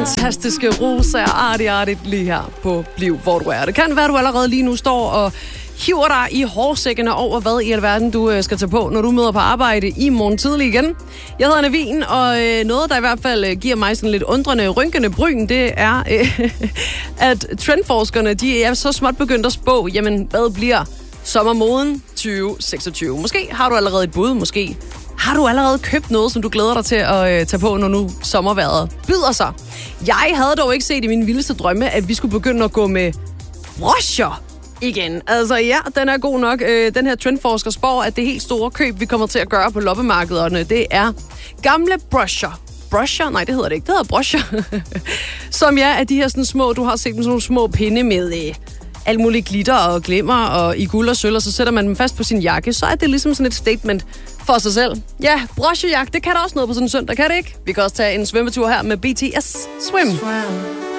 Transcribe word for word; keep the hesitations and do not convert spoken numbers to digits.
fantastiske Rosa og Arti Arti lige her på Bliv Hvor Du Er. Det kan være, at du allerede lige nu står og hiver dig i hårsækkene over, hvad i alverden du skal tage på, når du møder på arbejde i morgen tidlig igen. Jeg hedder Navin, og noget, der i hvert fald giver mig sådan lidt undrende, rynkende bryn, det er, at trendforskerne, de er så småt begyndt at spå, jamen, hvad bliver sommermoden tyve seksogtyve? Måske har du allerede et bud, måske har du allerede købt noget, som du glæder dig til at øh, tage på, når nu sommervejret byder sig. Jeg havde dog ikke set i min vildeste drømme, at vi skulle begynde at gå med broscher igen. Altså ja, den er god nok. Øh, den her trendforsker spår, at det helt store køb, vi kommer til at gøre på loppemarkederne, det er gamle broscher. Broscher? Nej, det hedder det ikke. Det hedder broscher. Som ja, er de her sådan små, du har set med sådan nogle små pinde med øh, alt muligt glitter og glimmer og i guld og sølv, og så sætter man dem fast på sin jakke. Så er det ligesom sådan et statement for sig selv. Ja, brochejagt, det kan da også noget på sådan en søndag, kan det ikke? Vi kan også tage en svømmetur her med B T S Swim. Swim.